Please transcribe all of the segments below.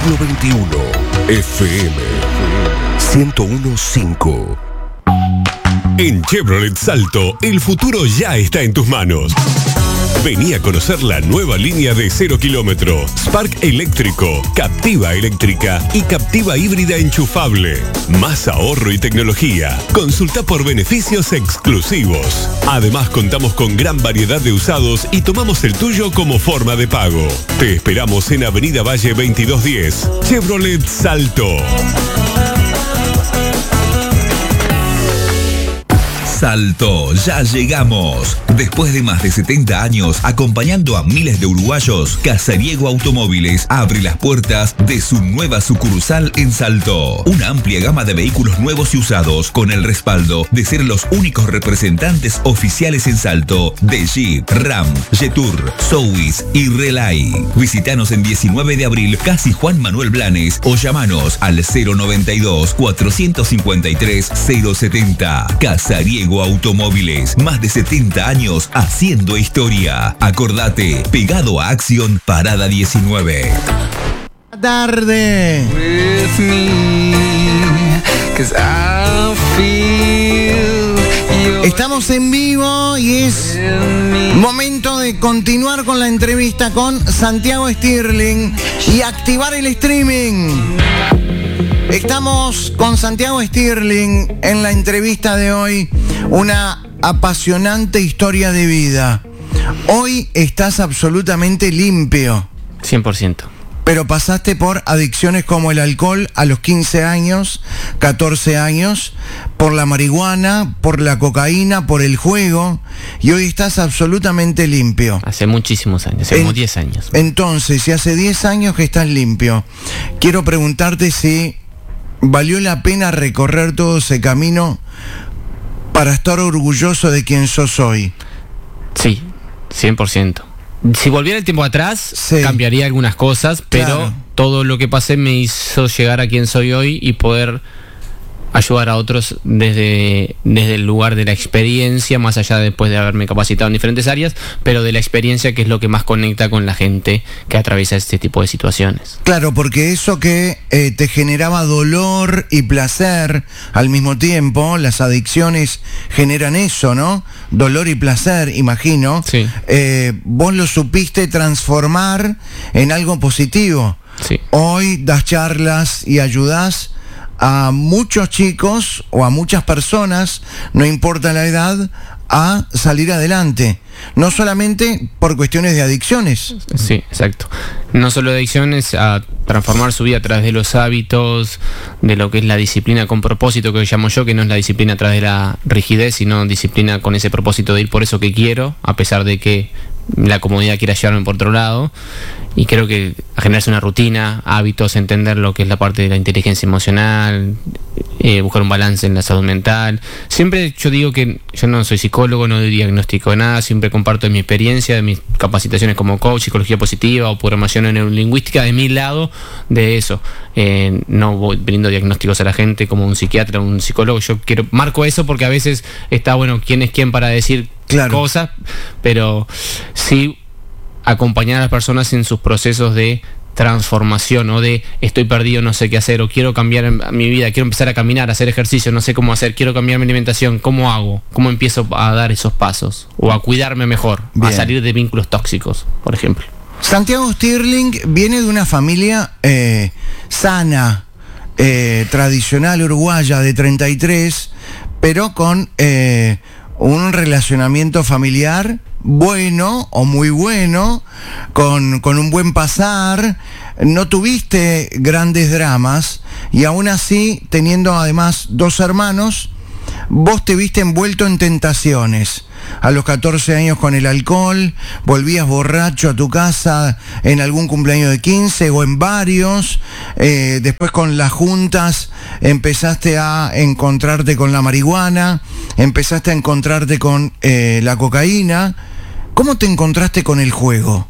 Siglo XXI. FM 101.5. En Chevrolet Salto, el futuro ya está en tus manos. Vení a conocer la nueva línea de 0 kilómetro, Spark eléctrico, Captiva eléctrica y Captiva híbrida enchufable. Más ahorro y tecnología. Consulta por beneficios exclusivos. Además, contamos con gran variedad de usados y tomamos el tuyo como forma de pago. Te esperamos en Avenida Valle 2210. Chevrolet Salto. Salto, ya llegamos. Después de más de 70 años acompañando a miles de uruguayos, Casariego Automóviles abre las puertas de su nueva sucursal en Salto. Una amplia gama de vehículos nuevos y usados con el respaldo de ser los únicos representantes oficiales en Salto de Jeep, Ram, Jetour, Sowis y Relay. Visítanos en 19 de abril, Casi Juan Manuel Blanes, o llamanos al 092 453 070. Casariego Automóviles, más de 70 años haciendo historia. Acordate, pegado a Acción, Parada 19. Tarde. Estamos en vivo y es momento de continuar con la entrevista con Santiago Stirling y activar el streaming. Estamos con Santiago Stirling en la entrevista de hoy, una apasionante historia de vida. Hoy estás absolutamente limpio. 100%. Pero pasaste por adicciones como el alcohol a los 15 años, 14 años, por la marihuana, por la cocaína, por el juego, y hoy estás absolutamente limpio. Hace muchísimos años, hace como 10 años. Entonces, si hace 10 años que estás limpio, quiero preguntarte si valió la pena recorrer todo ese camino para estar orgulloso de quien sos hoy. Sí, 100%. Si volviera el tiempo atrás, sí, cambiaría algunas cosas, pero claro, todo lo que pasé me hizo llegar a quien soy hoy y poder ayudar a otros desde el lugar de la experiencia, más allá después de haberme capacitado en diferentes áreas, pero de la experiencia, que es lo que más conecta con la gente que atraviesa este tipo de situaciones. Claro, porque eso que te generaba dolor y placer al mismo tiempo, las adicciones generan eso, ¿no? Dolor y placer, imagino. Sí. Vos lo supiste transformar en algo positivo. Sí. Hoy das charlas y ayudás a muchos chicos o a muchas personas, no importa la edad, a salir adelante. No solamente por cuestiones de adicciones. Sí, exacto. No solo de adicciones, a transformar su vida a través de los hábitos, de lo que es la disciplina con propósito, que llamo yo, que no es la disciplina a través de la rigidez, sino disciplina con ese propósito de ir por eso que quiero, a pesar de que la comodidad quiera llevarme por otro lado. Y creo que generarse una rutina, hábitos, entender lo que es la parte de la inteligencia emocional, buscar un balance en la salud mental. Siempre yo digo que yo no soy psicólogo, no diagnostico nada, siempre comparto de mi experiencia, de mis capacitaciones como coach, psicología positiva o programación neurolingüística, de mi lado, de eso. No voy brindo diagnósticos a la gente como un psiquiatra o un psicólogo. Yo marco eso porque a veces está bueno quién es quién para decir cosas, pero sí acompañar a las personas en sus procesos de transformación, o de estoy perdido, no sé qué hacer, o quiero cambiar mi vida, quiero empezar a caminar, a hacer ejercicio, no sé cómo hacer, quiero cambiar mi alimentación, ¿cómo hago? ¿Cómo empiezo a dar esos pasos? O a cuidarme mejor, a salir de vínculos tóxicos, por ejemplo. Santiago Stirling viene de una familia sana, tradicional uruguaya de 33, pero con un relacionamiento familiar bueno o muy bueno, con un buen pasar. No tuviste grandes dramas y aún así, teniendo además 2 hermanos, vos te viste envuelto en tentaciones. A los 14 años con el alcohol, volvías borracho a tu casa en algún cumpleaños de 15 o en varios. Después con las juntas empezaste a encontrarte con la marihuana, empezaste a encontrarte con la cocaína. ¿Cómo te encontraste con el juego?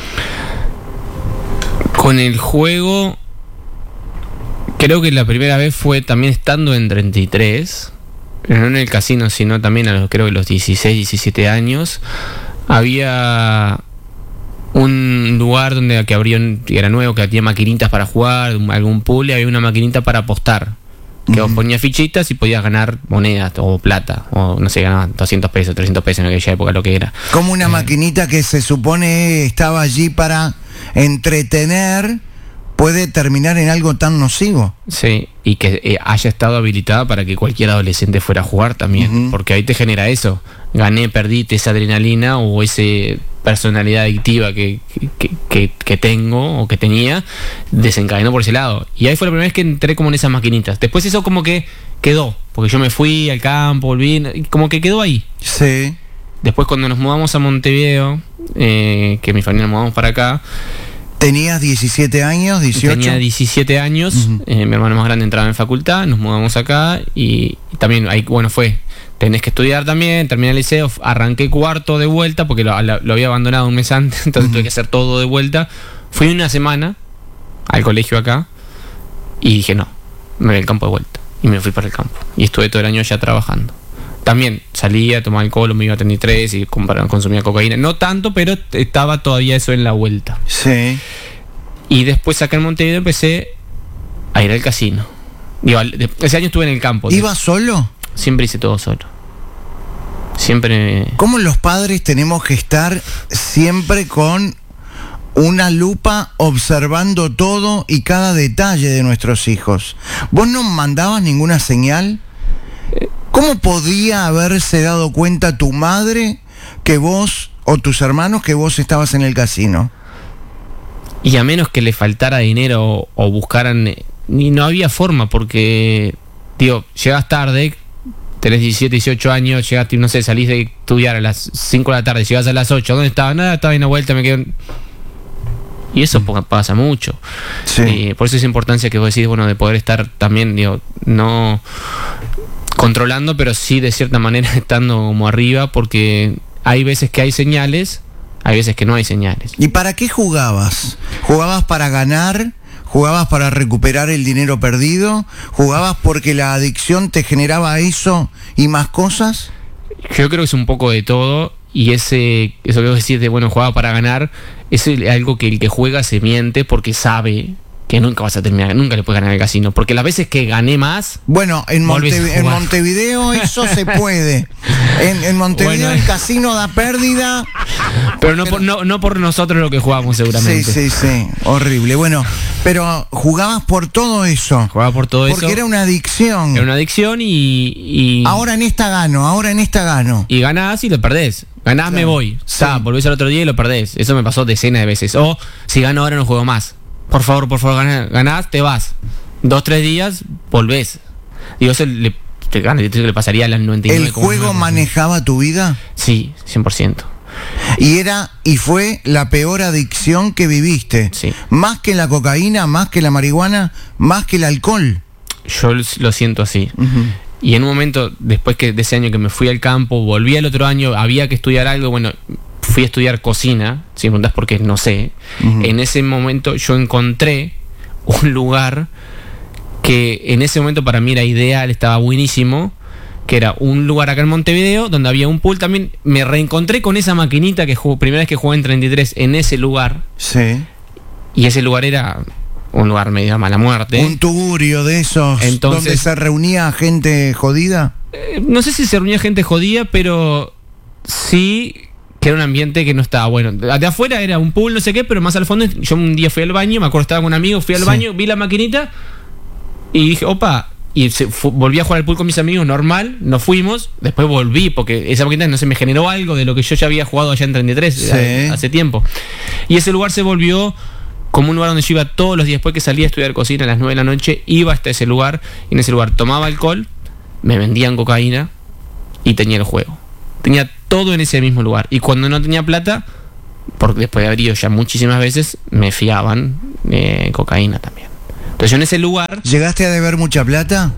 Con el juego, creo que la primera vez fue también estando en 33, no en el casino, sino también creo que los 16, 17 años. Había un lugar donde que abrió, que era nuevo, que tenía maquinitas para jugar, algún pool, y había una maquinita para apostar. Que vos ponías fichitas y podías ganar monedas o plata, o no sé, ganaban 200 pesos, 300 pesos en aquella época, lo que era. Como una maquinita que se supone estaba allí para entretener, puede terminar en algo tan nocivo. Sí, y que haya estado habilitada para que cualquier adolescente fuera a jugar también, porque ahí te genera eso. Gané, perdí, esa adrenalina o ese personalidad adictiva que tengo o que tenía, desencadenó por ese lado. Y ahí fue la primera vez que entré como en esas maquinitas. Después eso como que quedó, porque yo me fui al campo, volví, como que quedó ahí. Sí. Después cuando nos mudamos a Montevideo, que mi familia nos mudamos para acá. ¿Tenías 17 años, 18? Tenía 17 años, mi hermano más grande entraba en facultad, nos mudamos acá y también ahí, bueno, tenés que estudiar también, terminé el liceo, arranqué cuarto de vuelta porque lo había abandonado un mes antes, entonces tuve que hacer todo de vuelta. Fui una semana al colegio acá y dije no, me voy al campo de vuelta. Y me fui para el campo y estuve todo el año ya trabajando. También salía, tomaba alcohol, me iba a 33 y consumía cocaína. No tanto, pero estaba todavía eso en la vuelta. Sí. Y después acá en Montevideo empecé a ir al casino. Ese año estuve en el campo. ¿Ibas solo? Siempre hice todo solo. Siempre. ¿Cómo los padres tenemos que estar siempre con una lupa observando todo y cada detalle de nuestros hijos? ¿Vos no mandabas ninguna señal? ¿Cómo podía haberse dado cuenta tu madre que vos o tus hermanos que vos estabas en el casino? Y a menos que le faltara dinero o buscaran, no había forma, porque, digo, llegas tarde, tenés 17, 18 años, llegaste, no sé, salís de estudiar a las 5 de la tarde, llegás a las 8, ¿dónde estaba? Nada, estaba en una vuelta, me quedo. Y eso pasa mucho. Sí. Por eso es importancia que vos decís, bueno, de poder estar también, digo, no controlando, pero sí de cierta manera estando como arriba, porque hay veces que hay señales, hay veces que no hay señales. ¿Y para qué jugabas? ¿Jugabas para ganar? ¿Jugabas para recuperar el dinero perdido? ¿Jugabas porque la adicción te generaba eso y más cosas? Yo creo que es un poco de todo, y eso que vos decís de, bueno, jugaba para ganar, es algo que el que juega se miente porque sabe que nunca vas a terminar, nunca le puedes ganar al casino, porque las veces que gané más. Bueno, en Montevideo eso se puede. En Montevideo bueno, el casino da pérdida. Pero no por nosotros lo que jugamos seguramente. Sí, horrible. Bueno, pero jugabas por todo eso. Jugaba por todo eso. Porque era una adicción. Era una adicción y ahora en esta gano. Y ganás y lo perdés. Ganás, claro, me voy. Sí. Volvés al otro día y lo perdés. Eso me pasó decenas de veces. O si gano ahora no juego más. Por favor, ganás, te vas. 2-3 días, volvés. Digo, eso le pasaría a las 99. ¿El juego manejaba tu vida? Sí, 100%. Y fue la peor adicción que viviste. Sí. Más que la cocaína, más que la marihuana, más que el alcohol. Yo lo siento así. Y en un momento, después de ese año que me fui al campo, volví al otro año, había que estudiar algo, bueno, fui a estudiar cocina, si me preguntás por qué, no sé. En ese momento yo encontré un lugar que en ese momento para mí era ideal, estaba buenísimo, que era un lugar acá en Montevideo donde había un pool también. Me reencontré con esa maquinita que primera vez que jugué en 33 en ese lugar. Sí. Y ese lugar era un lugar medio a mala muerte. Un tugurio de esos. Entonces, donde se reunía gente jodida. No sé si se reunía gente jodida, pero sí que era un ambiente que no estaba bueno. De afuera era un pool, no sé qué, pero más al fondo, yo un día fui al baño, me acuerdo, estaba con un amigo, fui al baño, vi la maquinita y dije, opa, y volví a jugar al pool con mis amigos, normal, nos fuimos, después volví, porque esa maquinita no se me generó algo de lo que yo ya había jugado allá en 33, hace tiempo. Y ese lugar se volvió como un lugar donde yo iba todos los días, después que salía a estudiar cocina a las 9 de la noche, iba hasta ese lugar, y en ese lugar tomaba alcohol, me vendían cocaína y tenía el juego. Tenía todo en ese mismo lugar. Y cuando no tenía plata, porque después de haber ido ya muchísimas veces, me fiaban cocaína también. Entonces yo en ese lugar... ¿Llegaste a deber mucha plata?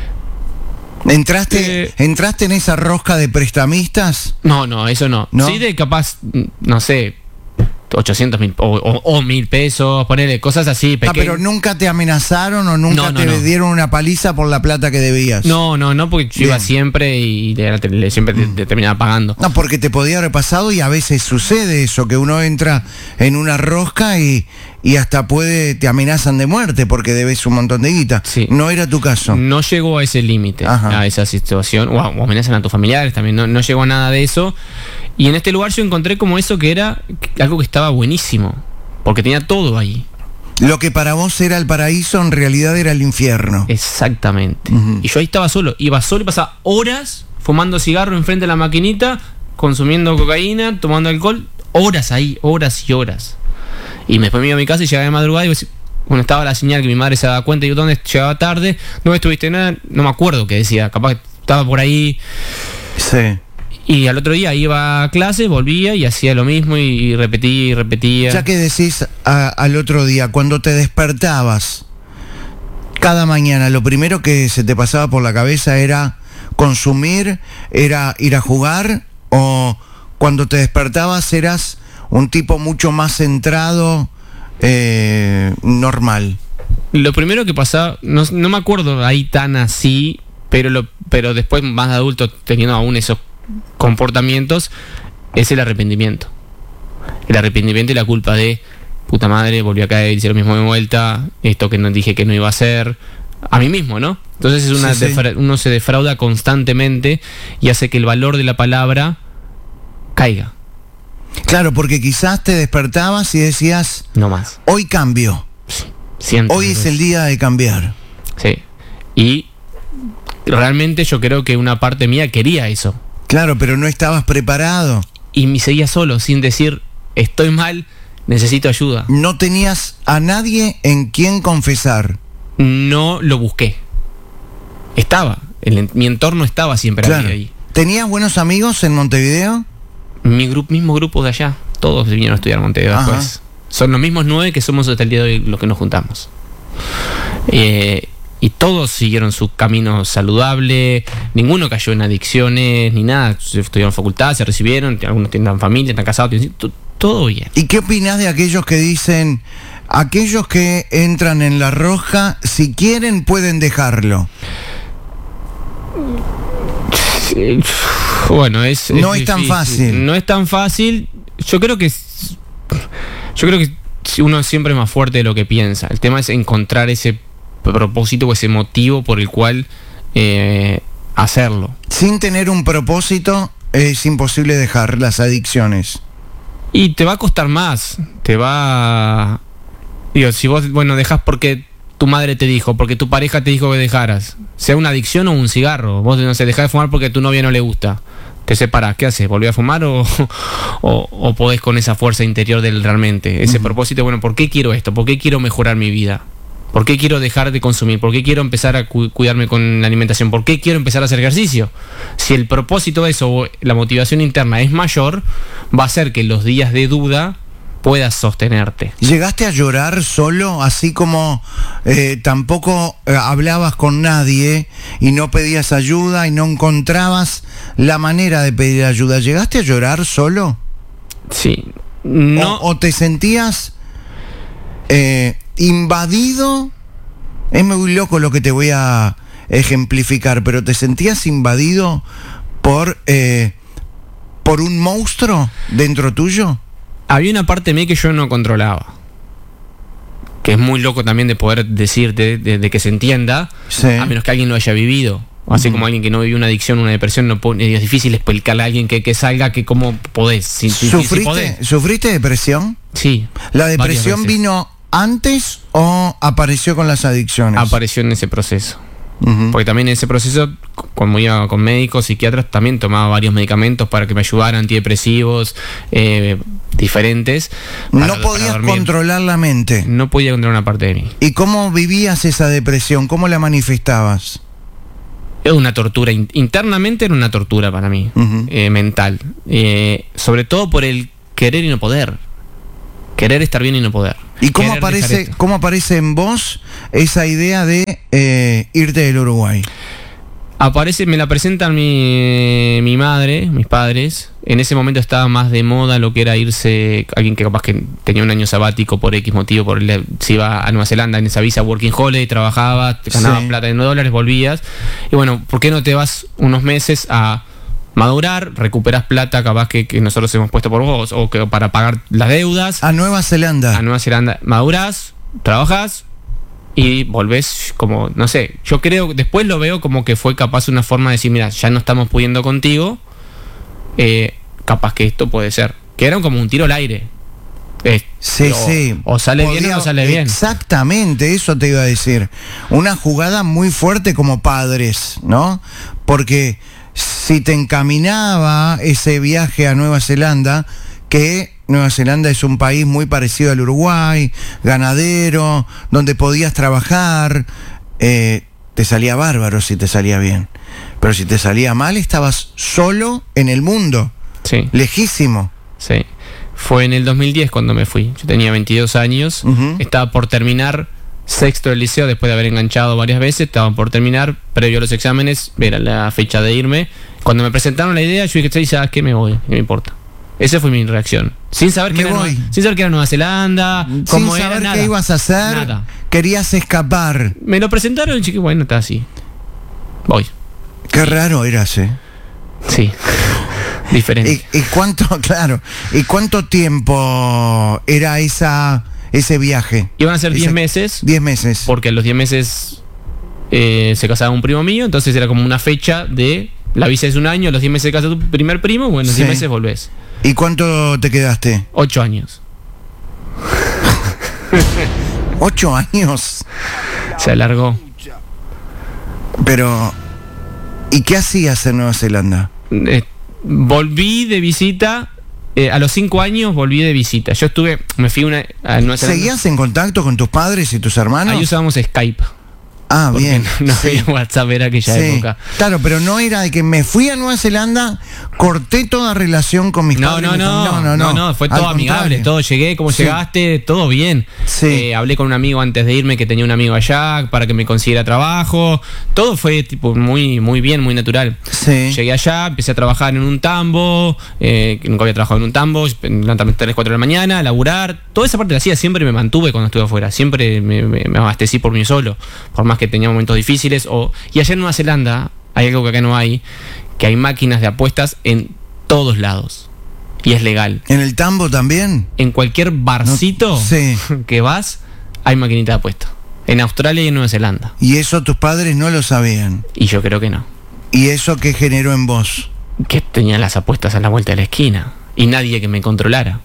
¿Entraste en esa rosca de prestamistas? No, eso no. Sí, de capaz, no sé, 800.000 o 1.000 pesos, ponerle cosas así pequeñas. Pero nunca te amenazaron o nunca te dieron una paliza por la plata que debías. No, porque yo iba siempre y siempre te terminaba pagando. No, porque te podía haber pasado y a veces sucede eso, que uno entra en una rosca y hasta te amenazan de muerte porque debes un montón de guita. Sí. No era tu caso. No llegó a ese límite, a esa situación, o amenazan a tus familiares también, no llegó a nada de eso. Y en este lugar yo encontré como eso que era algo que estaba buenísimo, porque tenía todo ahí. Lo que para vos era el paraíso, en realidad era el infierno. Exactamente. Y yo ahí estaba solo y pasaba horas fumando cigarro enfrente de la maquinita, consumiendo cocaína, tomando alcohol, horas ahí, horas y horas. Y después me iba a mi casa y llegaba de madrugada y bueno, estaba la señal que mi madre se daba cuenta y yo, ¿dónde llegaba tarde? ¿Dónde estuviste? Nada, no me acuerdo qué decía, capaz que estaba por ahí. Sí. Y al otro día iba a clase, volvía y hacía lo mismo y repetía y repetía. Ya que decís al otro día, cuando te despertabas cada mañana, lo primero que se te pasaba por la cabeza era consumir, era ir a jugar, o cuando te despertabas eras un tipo mucho más centrado, normal. Lo primero que pasaba, no me acuerdo ahí tan así, pero después más de adulto, teniendo aún esos comportamientos, es el arrepentimiento. El arrepentimiento y la culpa de puta madre, volví a caer, hice lo mismo de vuelta, esto que no dije que no iba a hacer, a mí mismo, ¿no? Entonces uno se defrauda constantemente y hace que el valor de la palabra caiga. Claro, porque quizás te despertabas y decías, no más. Hoy cambio. Sí, hoy es el día de cambiar. Sí. Y realmente yo creo que una parte mía quería eso. Claro, pero no estabas preparado. Y me seguía solo, sin decir, estoy mal, necesito ayuda. No tenías a nadie en quien confesar. No lo busqué. Mi entorno estaba siempre ahí. ¿Tenías buenos amigos en Montevideo? Mismo grupo de allá. Todos vinieron a estudiar en Montevideo después. Son los mismos 9 que somos hasta el día de hoy los que nos juntamos. Y todos siguieron su camino saludable, ninguno cayó en adicciones ni nada, estudiaron facultad, se recibieron, algunos tienen familia, están casados, todo bien. ¿Y qué opinás de aquellos que dicen, aquellos que entran en la roja, si quieren pueden dejarlo? Bueno, no es tan fácil. No es tan fácil. Yo creo que uno siempre es más fuerte de lo que piensa. El tema es encontrar ese propósito o ese motivo por el cual hacerlo. Sin tener un propósito es imposible dejar las adicciones. Y te va a costar más. Si vos, dejás porque tu madre te dijo, porque tu pareja te dijo que dejaras, sea una adicción o un cigarro. Vos, dejás de fumar porque a tu novia no le gusta. Te separás, ¿qué haces? ¿Volvés a fumar o podés con esa fuerza interior del realmente? Ese propósito, ¿por qué quiero esto? ¿Por qué quiero mejorar mi vida? ¿Por qué quiero dejar de consumir? ¿Por qué quiero empezar a cuidarme con la alimentación? ¿Por qué quiero empezar a hacer ejercicio? Si el propósito de eso, la motivación interna es mayor, va a hacer que los días de duda puedas sostenerte. ¿Llegaste a llorar solo? Así como tampoco hablabas con nadie y no pedías ayuda y no encontrabas la manera de pedir ayuda. ¿Llegaste a llorar solo? Sí. No. ¿O te sentías invadido? Es muy loco lo que te voy a ejemplificar, pero ¿te sentías invadido por un monstruo dentro tuyo? Había una parte de mí que yo no controlaba, que es muy loco también de poder decirte, de que se entienda, sí, a menos que alguien lo haya vivido. Así como alguien que no vivió una adicción, una depresión, es difícil explicarle a alguien que salga, que cómo podés. Si podés. ¿Sufriste depresión? Sí. ¿La depresión vino antes o apareció con las adicciones? Apareció en ese proceso. Porque también en ese proceso, cuando iba con médicos, psiquiatras, también tomaba varios medicamentos para que me ayudaran, antidepresivos, diferentes. ¿No podías controlar la mente? No podía controlar una parte de mí. ¿Y cómo vivías esa depresión? ¿Cómo la manifestabas? Era una tortura, internamente era una tortura para mí, mental. Sobre todo por el querer y no poder. Querer estar bien y no poder. ¿Y cómo aparece en vos esa idea de irte del Uruguay? Me la presentan mi madre, mis padres. En ese momento estaba más de moda lo que era irse, alguien que capaz que tenía un año sabático por X motivo, se iba a Nueva Zelanda en esa visa Working Holiday, trabajaba, te ganabas plata en $9, volvías. Y bueno, ¿por qué no te vas unos meses a madurar, recuperas plata capaz que nosotros hemos puesto por vos, o que para pagar las deudas? A Nueva Zelanda. A Nueva Zelanda, madurás, trabajás y volvés como, no sé, yo creo, después lo veo como que fue capaz una forma de decir, mira, ya no estamos pudiendo contigo, capaz que esto puede ser. Que era como un tiro al aire. O sale bien o no sale bien. Exactamente, eso te iba a decir. Una jugada muy fuerte como padres, ¿no? Porque si te encaminaba ese viaje a Nueva Zelanda, que Nueva Zelanda es un país muy parecido al Uruguay, ganadero, donde podías trabajar, te salía bárbaro si te salía bien. Pero si te salía mal, estabas solo en el mundo. Sí. Lejísimo. Sí. Fue en el 2010 cuando me fui. Yo tenía 22 años, estaba por terminar sexto del liceo después de haber enganchado varias veces, estaba por terminar, previo a los exámenes, era la fecha de irme. Cuando me presentaron la idea, yo dije, ¿sabes qué? Me voy, no me importa. Esa fue mi reacción. Sin saber que era Nueva Zelanda, cómo sin era, saber nada. qué ibas a hacer, nada. Querías escapar. Me lo presentaron y dije, bueno, está así. Voy. Qué raro eras, Sí. Diferente. ¿Y cuánto tiempo era ese viaje? Iban a ser 10 meses. 10 meses. Porque a los 10 meses se casaba un primo mío, entonces era como una fecha de, la visa es un año, a los 10 meses se casa tu primer primo, bueno, 10 meses volvés. ¿Y cuánto te quedaste? 8 años. 8 años. Se alargó. Pero, ¿y qué hacías en Nueva Zelanda? Volví de visita. A los 5 años volví de visita. Me fui a Nueva Zelanda. ¿Seguías en contacto con tus padres y tus hermanos? Ahí usábamos Skype. Ah, bien. No había WhatsApp, era aquella época. Claro, pero no era de que me fui a Nueva Zelanda, corté toda relación con mis padres. No, fue todo amigable, todo llegué, como llegaste, todo bien. Sí. Hablé con un amigo antes de irme que tenía un amigo allá para que me consiguiera trabajo. Todo fue tipo muy, muy bien, muy natural. Sí. Llegué allá, empecé a trabajar en un tambo, que nunca había trabajado en un tambo, levantame 3, 4 de la mañana, a laburar. Toda esa parte la hacía, siempre me mantuve cuando estuve afuera, siempre me abastecí por mí solo, por más que tenía momentos difíciles. Y allá en Nueva Zelanda hay algo que acá no hay, que hay máquinas de apuestas en todos lados y es legal. ¿En el tambo también? En cualquier barcito que vas hay maquinita de apuestas, en Australia y en Nueva Zelanda. ¿Y eso tus padres no lo sabían? Y yo creo que no. ¿Y eso qué generó en vos? Que tenía las apuestas a la vuelta de la esquina y nadie que me controlara.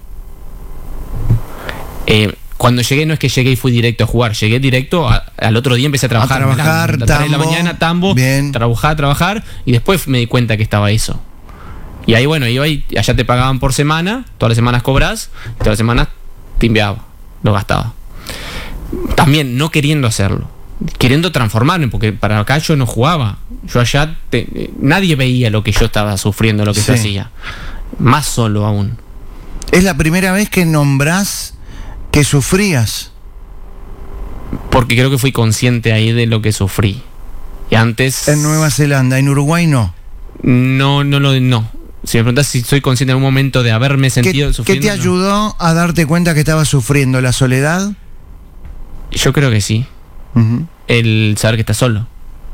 Cuando llegué, no es que llegué y fui directo a jugar, llegué directo al otro día, empecé a trabajar. A trabajar, a las 3 de la mañana, tambo, trabajar, y después me di cuenta que estaba eso. Y ahí, bueno, iba y allá te pagaban por semana, todas las semanas cobras, todas las semanas te enviaba, lo gastaba. También no queriendo hacerlo, queriendo transformarme, porque para acá yo no jugaba. Yo allá, nadie veía lo que yo estaba sufriendo, lo que yo hacía. Más solo aún. ¿Es la primera vez que nombrás que sufrías? Porque creo que fui consciente ahí de lo que sufrí. Y antes... En Nueva Zelanda, en Uruguay no. No. Si me preguntas si soy consciente en algún momento de haberme sentido sufriendo... ¿Qué te ayudó a darte cuenta que estabas sufriendo? ¿La soledad? Yo creo que sí. El saber que estás solo.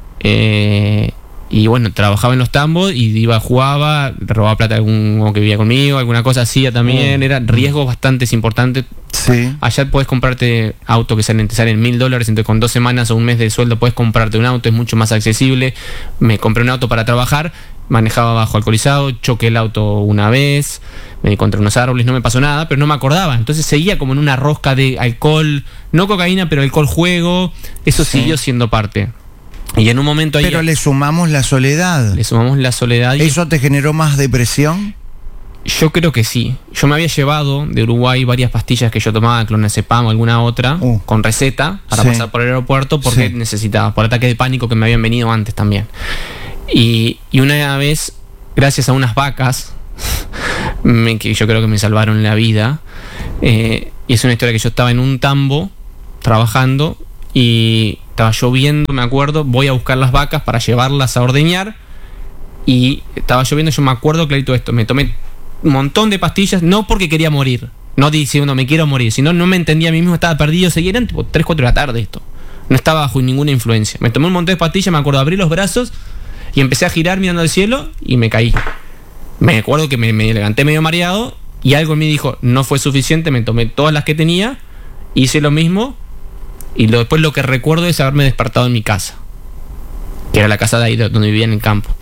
Y bueno, trabajaba en los tambos y jugaba, robaba plata a alguno que vivía conmigo, alguna cosa hacía también. Eran riesgos bastante importantes. Sí. Allá puedes comprarte auto que te salen $1,000, entonces con 2 semanas o un mes de sueldo puedes comprarte un auto, es mucho más accesible. Me compré un auto para trabajar, manejaba bajo alcoholizado, choqué el auto una vez, me di contra unos árboles, no me pasó nada, pero no me acordaba. Entonces seguía como en una rosca de alcohol, no cocaína, pero alcohol juego. Eso siguió siendo parte. Y en un momento ahí... Pero le sumamos la soledad. ¿Eso te generó más depresión? Yo creo que sí. Yo me había llevado de Uruguay varias pastillas que yo tomaba, clonazepam o alguna otra, con receta, para pasar por el aeropuerto, porque necesitaba, por ataques de pánico que me habían venido antes también. Y una vez, gracias a unas vacas, que yo creo que me salvaron la vida, y es una historia que yo estaba en un tambo, trabajando, y estaba lloviendo, me acuerdo, voy a buscar las vacas para llevarlas a ordeñar, y estaba lloviendo, yo me acuerdo clarito esto, me tomé un montón de pastillas, no porque quería morir, no diciendo me quiero morir, sino no me entendía a mí mismo, estaba perdido, seguía, eran tipo 3, 4 de la tarde esto, no estaba bajo ninguna influencia, me tomé un montón de pastillas, me acuerdo, abrí los brazos y empecé a girar mirando al cielo y me caí. Me acuerdo que me levanté medio mareado y algo en mí dijo, no fue suficiente, me tomé todas las que tenía, hice lo mismo y después lo que recuerdo es haberme despertado en mi casa, que era la casa de ahí donde vivía en el campo.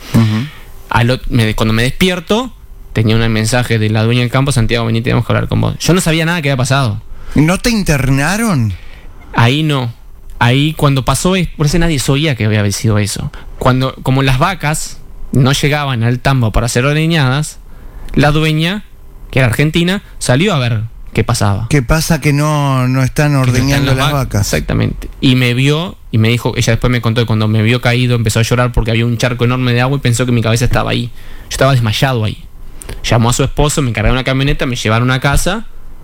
Cuando me despierto, tenía un mensaje de la dueña del campo, Santiago, vení, tenemos que hablar con vos. Yo no sabía nada que había pasado. ¿No te internaron? Ahí no. Ahí cuando pasó, por eso nadie sabía que había sido eso. Como las vacas no llegaban al tambo para ser ordeñadas, la dueña, que era argentina, salió a ver qué pasaba. ¿Qué pasa que no están ordeñando las vacas? Exactamente. Y me vio y me dijo, ella después me contó que cuando me vio caído empezó a llorar porque había un charco enorme de agua y pensó que mi cabeza estaba ahí. Yo estaba desmayado ahí. Llamó a su esposo, me encargaron una camioneta, me llevaron a casa.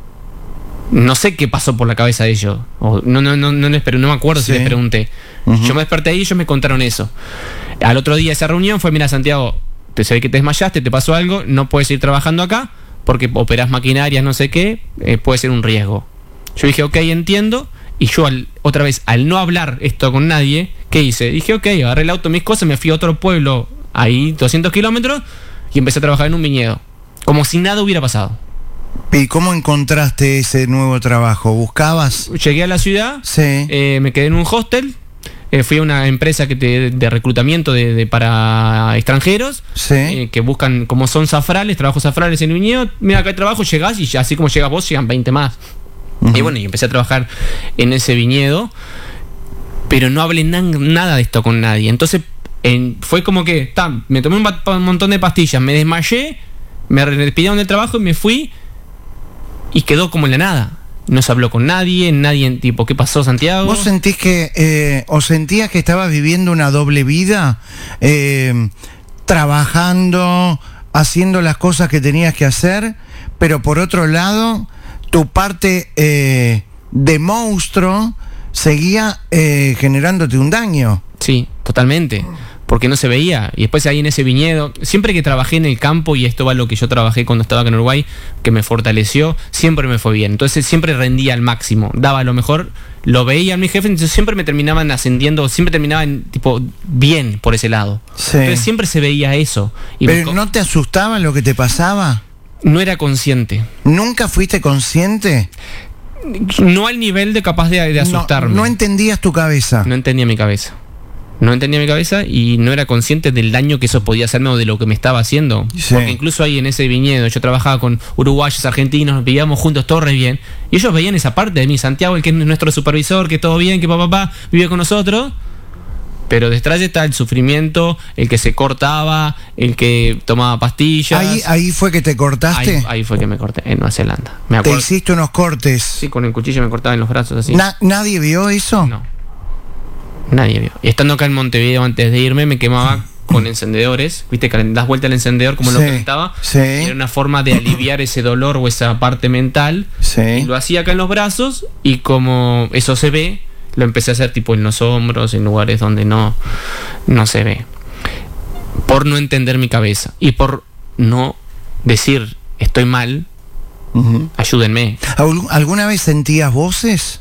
No sé qué pasó por la cabeza de ellos. No me acuerdo si les pregunté. Yo me desperté ahí y ellos me contaron eso. Al otro día esa reunión fue, mira Santiago, se ve que te desmayaste, te pasó algo, no puedes ir trabajando acá porque operás maquinarias, no sé qué, puede ser un riesgo. Yo dije, ok, entiendo. Y yo otra vez, al no hablar esto con nadie, ¿qué hice? Dije, ok, agarré el auto, mis cosas, me fui a otro pueblo, ahí 200 kilómetros, y empecé a trabajar en un viñedo. Como si nada hubiera pasado. ¿Y cómo encontraste ese nuevo trabajo? ¿Buscabas? Llegué a la ciudad, sí. Me quedé en un hostel, fui a una empresa de reclutamiento para extranjeros, sí. Que buscan, como son zafrales, trabajos zafrales en el viñedo. Mira, acá hay trabajo, llegás y así como llegas vos, llegan 20 más. Y bueno, y empecé a trabajar en ese viñedo, pero no hablé nada de esto con nadie. Entonces fue como que me tomé un montón de pastillas, me desmayé, me despidieron del trabajo y me fui, y quedó como en la nada. No se habló con nadie, tipo, ¿qué pasó, Santiago? ¿Vos sentís o sentías que estabas viviendo una doble vida? Trabajando, haciendo las cosas que tenías que hacer, pero por otro lado, tu parte de monstruo seguía generándote un daño. Sí, totalmente. Porque no se veía. Y después ahí en ese viñedo, siempre que trabajé en el campo, y esto va a lo que yo trabajé cuando estaba acá en Uruguay, que me fortaleció, siempre me fue bien. Entonces siempre rendía al máximo, daba lo mejor, lo veía a mi jefe, entonces siempre me terminaban ascendiendo, siempre terminaban tipo bien por ese lado. Sí. Entonces siempre se veía eso. Y ¿pero no te asustaba lo que te pasaba? No era consciente. ¿Nunca fuiste consciente? No al nivel de capaz de asustarme. No entendías tu cabeza. No entendía mi cabeza. No entendía mi cabeza y no era consciente del daño que eso podía hacerme o de lo que me estaba haciendo. Sí. Porque incluso ahí en ese viñedo yo trabajaba con uruguayos, argentinos, vivíamos juntos todo re bien. Y ellos veían esa parte de mí, Santiago, el que es nuestro supervisor, que todo bien, que papá vive con nosotros. Pero detrás está el sufrimiento, el que se cortaba, el que tomaba pastillas. ¿Ahí fue que te cortaste? Ahí fue que me corté, en Nueva Zelanda. ¿Te hiciste unos cortes? Sí, con el cuchillo me cortaba en los brazos así. ¿Nadie vio eso? No. Nadie vio. Y estando acá en Montevideo antes de irme, me quemaba con encendedores. Viste, que das vuelta al encendedor como lo calentaba. Sí. Era una forma de aliviar ese dolor o esa parte mental. Sí. Y lo hacía acá en los brazos, y como eso se ve, lo empecé a hacer tipo en los hombros, en lugares donde no se ve. Por no entender mi cabeza. Y por no decir, estoy mal, ayúdenme. ¿Alguna vez sentías voces?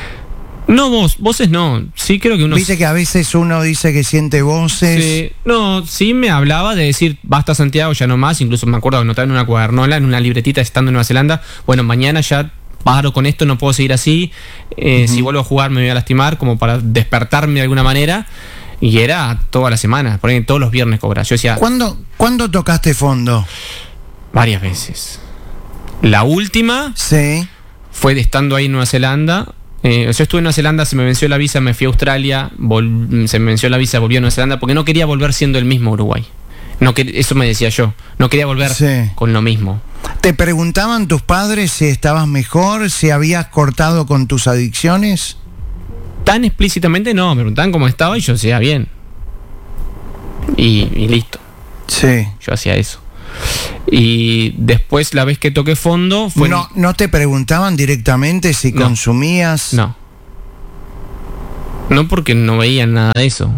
No, voces no. Sí, creo que uno... Viste que a veces uno dice que siente voces. Sí. No, sí me hablaba de decir, basta Santiago, ya no más. Incluso me acuerdo de anotar en una cuadernola, en una libretita estando en Nueva Zelanda. Bueno, mañana ya paro con esto, no puedo seguir así. Si vuelvo a jugar me voy a lastimar, como para despertarme de alguna manera. Y era toda la semana, por ahí todos los viernes cobrar. Yo decía... ¿Cuándo tocaste fondo? Varias veces. La última fue estando ahí en Nueva Zelanda. Yo estuve en Nueva Zelanda, se me venció la visa, me fui a Australia, se me venció la visa, volví a Nueva Zelanda, porque no quería volver siendo el mismo Uruguay. Eso me decía yo, no quería volver con lo mismo. ¿Te preguntaban tus padres si estabas mejor, si habías cortado con tus adicciones? Tan explícitamente no, me preguntaban cómo estaba y yo decía bien. Y listo. Sí. Yo hacía eso. Y después, la vez que toqué fondo fue... ¿No te preguntaban directamente si consumías? No. No, porque no veían nada de eso.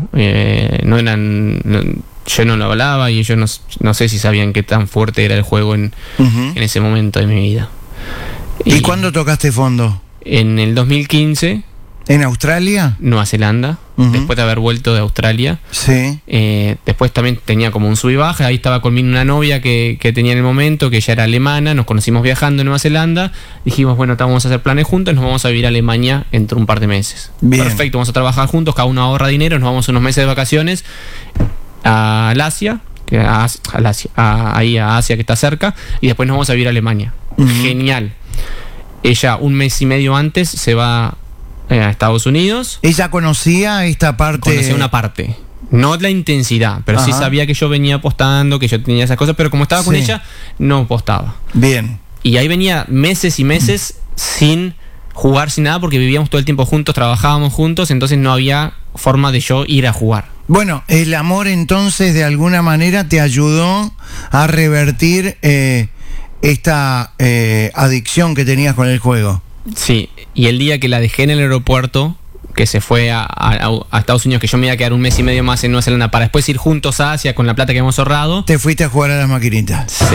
Yo no lo hablaba y ellos no sé si sabían qué tan fuerte era el juego en ese momento de mi vida. ¿Y cuándo tocaste fondo? En el 2015. ¿En Australia? Nueva Zelanda, después de haber vuelto de Australia. Sí. Después también tenía como un sub y baja. Ahí estaba conmigo una novia que tenía en el momento, que ella era alemana. Nos conocimos viajando en Nueva Zelanda. Dijimos, bueno, vamos a hacer planes juntos. Nos vamos a vivir a Alemania dentro de un par de meses. Bien. Perfecto, vamos a trabajar juntos. Cada uno ahorra dinero. Nos vamos unos meses de vacaciones a Asia, ahí a Asia, que está cerca. Y después nos vamos a vivir a Alemania. Genial. Ella un mes y medio antes se va a Estados Unidos. ¿Ella conocía esta parte? Conocía una parte. No la intensidad, pero sí sabía que yo venía apostando, que yo tenía esas cosas, pero como estaba con ella, no apostaba. Bien. Y ahí venía meses y meses sin jugar, sin nada, porque vivíamos todo el tiempo juntos, trabajábamos juntos, entonces no había forma de yo ir a jugar. Bueno, el amor entonces de alguna manera te ayudó a revertir esta adicción que tenías con el juego. Sí, y el día que la dejé en el aeropuerto, que se fue a Estados Unidos, que yo me iba a quedar un mes y medio más en Nueva Zelanda para después ir juntos a Asia con la plata que hemos ahorrado. Te fuiste a jugar a las maquinitas. Sí.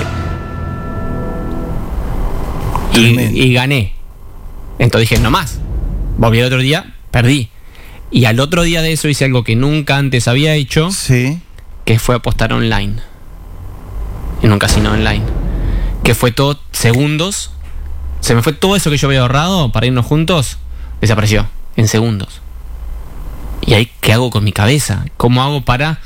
Y gané. Entonces dije, no más. Volví el otro día, perdí. Y al otro día de eso hice algo que nunca antes había hecho. Sí. Que fue apostar online. En un casino online. Que fue todo segundos. Se me fue todo eso que yo había ahorrado para irnos juntos. Desapareció. En segundos. Y ahí, ¿qué hago con mi cabeza? ¿Cómo hago para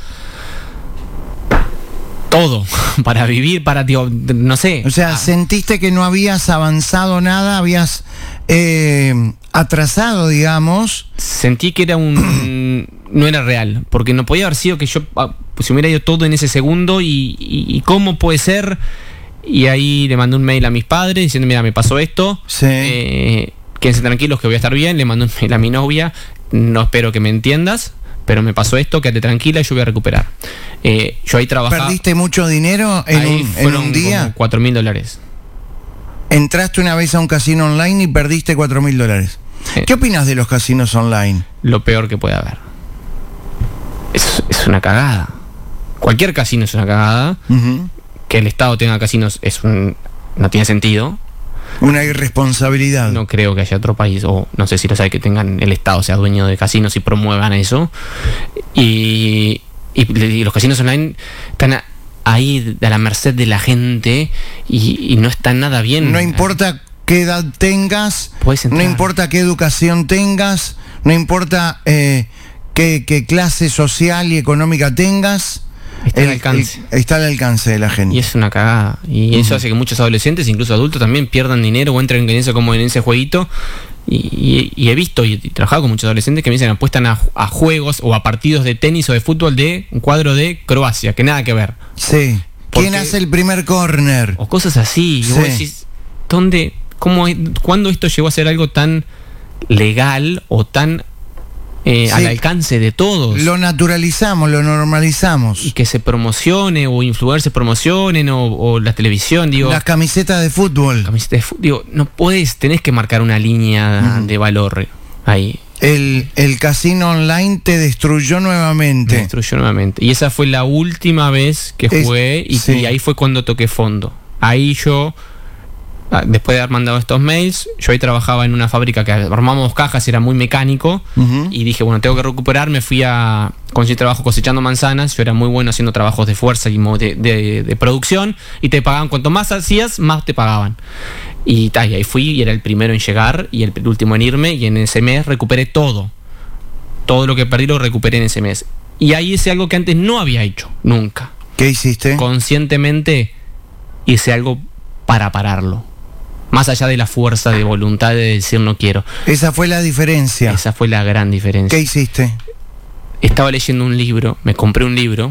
todo? Para vivir, para, digo, no sé. O sea, sentiste que no habías avanzado nada, habías atrasado, digamos. Sentí que era no era real, porque no podía haber sido que yo pues, hubiera ido todo en ese segundo y cómo puede ser. Y ahí le mandé un mail a mis padres diciendo, mira, me pasó esto. Sí. Quédense tranquilos que voy a estar bien. Le mandé un mail a mi novia, no espero que me entiendas, pero me pasó esto, quédate tranquila y yo voy a recuperar. Yo ahí trabajaba. ¿Perdiste mucho dinero en un día? Como $4.000. Entraste una vez a un casino online y perdiste $4.000. ¿Qué opinas de los casinos online? Lo peor que puede haber. Es una cagada. Cualquier casino es una cagada. Que el Estado tenga casinos no tiene sentido. Una irresponsabilidad. No creo que haya otro país, o no sé si lo sabe, que tengan el Estado sea dueño de casinos y promuevan eso. Y los casinos online están ahí a la merced de la gente y no están nada bien. No importa qué edad tengas, no importa qué educación tengas, no importa qué clase social y económica tengas. Está al alcance. Está al alcance de la gente. Y es una cagada. Y eso hace que muchos adolescentes, incluso adultos, también pierdan dinero o entren en eso, como en ese jueguito. Y he visto y trabajado con muchos adolescentes que me dicen apuestan a juegos o a partidos de tenis o de fútbol de un cuadro de Croacia, que nada que ver. Sí. ¿Quién hace el primer córner? O cosas así. Sí. Y vos decís, ¿cuándo esto llegó a ser algo tan legal o tan al alcance de todos? Lo naturalizamos, lo normalizamos. Y que se promocione, o influencers promocionen, o la televisión, digo. Las camisetas de fútbol. Digo, no puedes, tenés que marcar una línea de valor ahí. El casino online te destruyó nuevamente. Y esa fue la última vez que jugué y ahí fue cuando toqué fondo. Ahí yo, después de haber mandado estos mails, yo ahí trabajaba en una fábrica que armábamos cajas, era muy mecánico, y dije, bueno, tengo que recuperar. Me fui a conseguir trabajo cosechando manzanas. Yo era muy bueno haciendo trabajos de fuerza y de producción, y te pagaban, cuanto más hacías, más te pagaban. Y ahí fui, y era el primero en llegar y el último en irme, y en ese mes recuperé todo lo que perdí lo recuperé en ese mes. Y ahí hice algo que antes no había hecho nunca. ¿Qué hiciste? Conscientemente hice algo para pararlo. Más allá de la fuerza de voluntad de decir no quiero. Esa fue la diferencia. Esa fue la gran diferencia. ¿Qué hiciste? Estaba leyendo un libro, me compré un libro,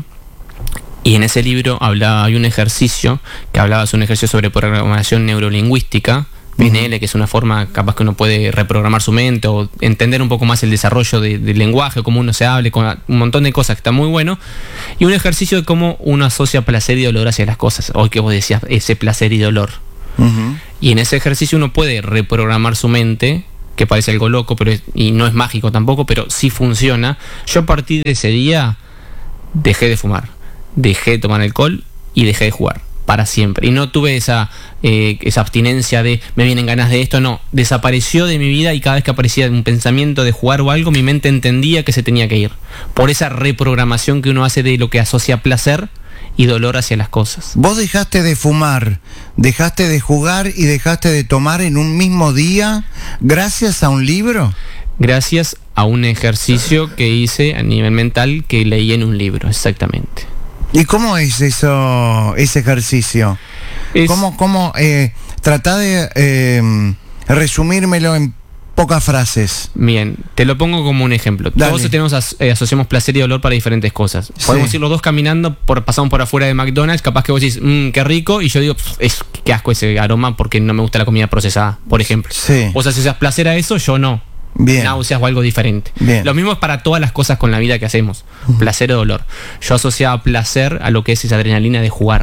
y en ese libro hay un ejercicio que hablaba, es un ejercicio sobre programación neurolingüística, PNL, que es una forma capaz que uno puede reprogramar su mente o entender un poco más el desarrollo del lenguaje, cómo uno se hable, con un montón de cosas que está muy bueno, y un ejercicio de cómo uno asocia placer y dolor hacia las cosas. Hoy que vos decías, ese placer y dolor. Y en ese ejercicio uno puede reprogramar su mente que parece algo loco, y no es mágico tampoco, pero sí funciona. Yo a partir de ese día dejé de fumar, dejé de tomar alcohol y dejé de jugar para siempre. Y no tuve esa abstinencia de me vienen ganas de esto, no. Desapareció de mi vida y cada vez que aparecía un pensamiento de jugar o algo, mi mente entendía que se tenía que ir. Por esa reprogramación que uno hace de lo que asocia placer y dolor hacia las cosas. Vos dejaste de fumar, dejaste de jugar y dejaste de tomar en un mismo día gracias a un libro. Gracias a un ejercicio que hice a nivel mental que leí en un libro, exactamente. ¿Y cómo es eso, ese ejercicio? ¿Cómo tratá de resumírmelo en pocas frases? Bien, te lo pongo como un ejemplo. Dale. Todos asociamos placer y dolor para diferentes cosas. Sí. Podemos ir los dos caminando, pasamos por afuera de McDonald's, capaz que vos decís, qué rico, y yo digo, qué asco ese aroma porque no me gusta la comida procesada, por ejemplo. Sí. Vos asocias placer a eso, yo no. Bien. Náuseas o algo diferente. Bien. Lo mismo es para todas las cosas con la vida que hacemos. Placer o dolor. Yo asociaba placer a lo que es esa adrenalina de jugar.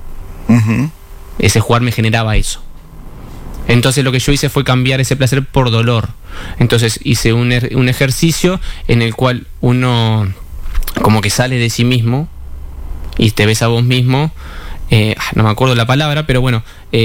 Ese jugar me generaba eso. Entonces lo que yo hice fue cambiar ese placer por dolor. Entonces hice un ejercicio en el cual uno como que sale de sí mismo y te ves a vos mismo. No me acuerdo la palabra, pero bueno.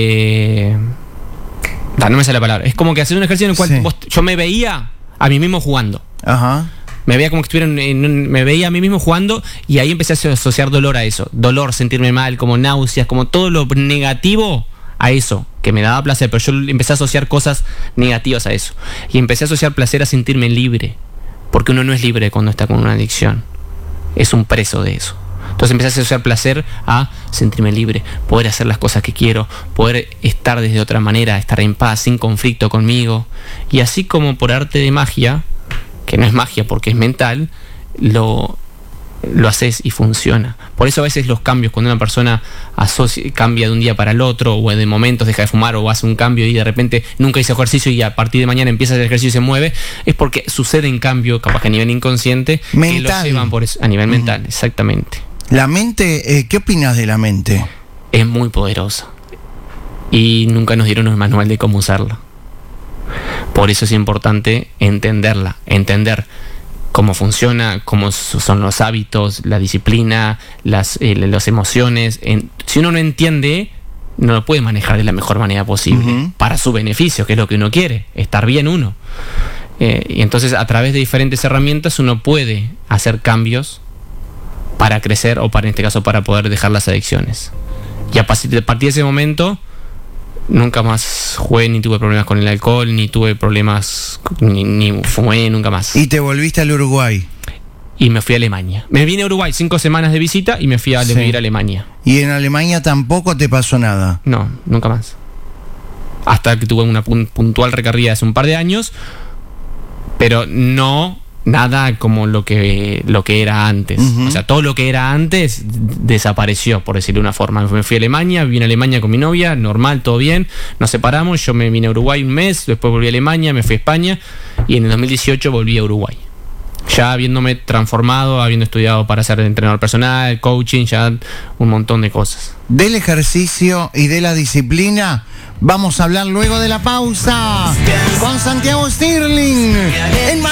No me sale la palabra. Es como que hacer un ejercicio en el cual yo me veía a mí mismo jugando. Ajá. Me veía como que estuviera me veía a mí mismo jugando y ahí empecé a asociar dolor a eso. Dolor, sentirme mal, como náuseas, como todo lo negativo a eso, que me daba placer. Pero yo empecé a asociar cosas negativas a eso. Y empecé a asociar placer a sentirme libre. Porque uno no es libre cuando está con una adicción. Es un preso de eso. Entonces empecé a asociar placer a sentirme libre, poder hacer las cosas que quiero, poder estar desde otra manera, estar en paz, sin conflicto conmigo. Y así como por arte de magia, que no es magia porque es mental, lo haces y funciona. Por eso a veces los cambios, cuando una persona cambia de un día para el otro, o de momentos deja de fumar o hace un cambio y de repente nunca hizo ejercicio y a partir de mañana empieza a hacer ejercicio y se mueve, es porque sucede en cambio, capaz que a nivel inconsciente, mental. Que lo llevan por eso, a nivel mental, exactamente. La mente, ¿qué opinas de la mente? Es muy poderosa y nunca nos dieron un manual de cómo usarla. Por eso es importante entenderla, entender cómo funciona, cómo son los hábitos, la disciplina, las emociones. Si uno no entiende, no lo puede manejar de la mejor manera posible, para su beneficio, que es lo que uno quiere, estar bien uno. Y entonces a través de diferentes herramientas uno puede hacer cambios para crecer o en este caso para poder dejar las adicciones. Y a partir de ese momento nunca más jugué, ni tuve problemas con el alcohol, ni tuve problemas, ni fumé, nunca más. ¿Y te volviste al Uruguay? Y me fui a Alemania. Me vine a Uruguay 5 semanas de visita y me fui a vivir a Alemania. ¿Y en Alemania tampoco te pasó nada? No, nunca más. Hasta que tuve una puntual recaída hace un par de años, pero no nada como lo que era antes. O sea, todo lo que era antes desapareció, por decirlo de una forma. Me fui a Alemania, viví en Alemania con mi novia, normal, todo bien, nos separamos, yo me vine a Uruguay un mes, después volví a Alemania, me fui a España y en el 2018 volví a Uruguay. Ya habiéndome transformado, habiendo estudiado para ser entrenador personal, coaching, ya un montón de cosas. Del ejercicio y de la disciplina vamos a hablar luego de la pausa con Santiago Stirling en